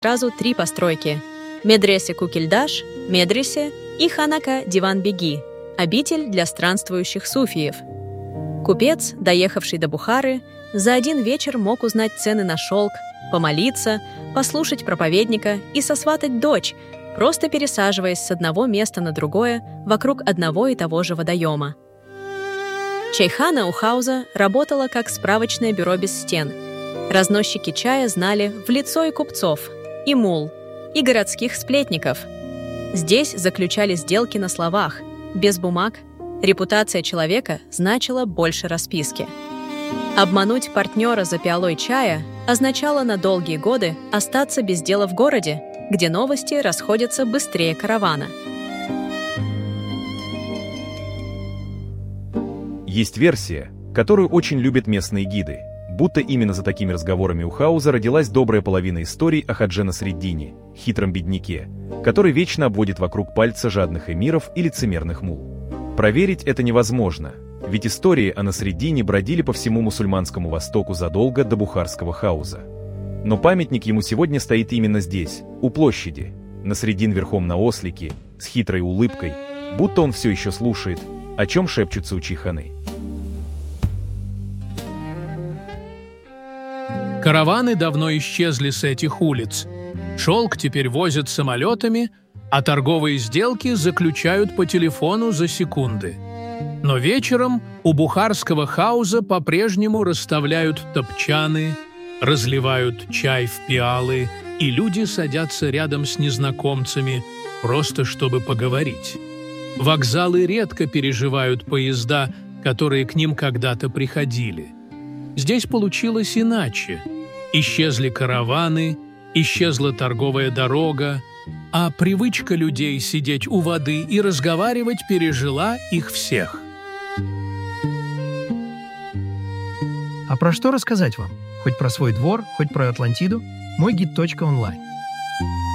сразу 3 постройки – Медресе Кукильдаш, Медресе и Ханака Диван-Беги – обитель для странствующих суфиев. Купец, доехавший до Бухары, за один вечер мог узнать цены на шелк, помолиться, послушать проповедника и сосватать дочь, просто пересаживаясь с одного места на другое вокруг одного и того же водоема. Чайхана у Хауза работала как справочное бюро без стен. Разносчики чая знали в лицо и купцов, и мул, и городских сплетников. Здесь заключали сделки на словах, без бумаг. Репутация человека значила больше расписки. Обмануть партнера за пиалой чая означало на долгие годы остаться без дела в городе, где новости расходятся быстрее каравана. Есть версия, которую очень любят местные гиды, будто именно за такими разговорами у Хауза родилась добрая половина историй о Хаджи Насреддине, хитром бедняке, который вечно обводит вокруг пальца жадных эмиров и лицемерных мул. Проверить это невозможно, ведь истории о Насреддине бродили по всему мусульманскому Востоку задолго до бухарского Хауза. Но памятник ему сегодня стоит именно здесь, у площади. Насреддин верхом на ослике, с хитрой улыбкой, будто он все еще слушает, о чем шепчутся у чайханы. Караваны давно исчезли с этих улиц. Шелк теперь возят самолетами, а торговые сделки заключают по телефону за секунды. Но вечером у бухарского Хауза по-прежнему расставляют топчаны, разливают чай в пиалы, и люди садятся рядом с незнакомцами, просто чтобы поговорить. Вокзалы редко переживают поезда, которые к ним когда-то приходили. Здесь получилось иначе. Исчезли караваны, исчезла торговая дорога, а привычка людей сидеть у воды и разговаривать пережила их всех. А про что рассказать вам? Хоть про свой двор, хоть про Атлантиду? Мой гид.онлайн.